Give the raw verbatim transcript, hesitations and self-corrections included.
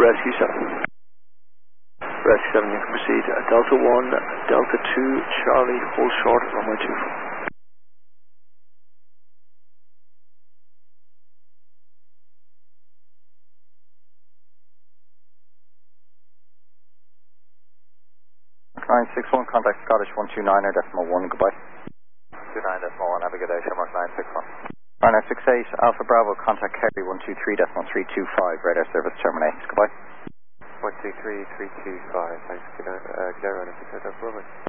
Rescue seven. Rescue seven, you can proceed. Uh, Delta one, Delta two, Charlie, hold short, runway two four. nine six one, contact Scottish one two nine er decimal one, goodbye. two nine decimal one, have a good day, Shamrock nine six one. nine six eight, Alpha Bravo, contact Kerry one two three decimal three two five, radar service terminates, goodbye. one two three three two five, thanks, get out, uh, get out, running six eight, that's lovely.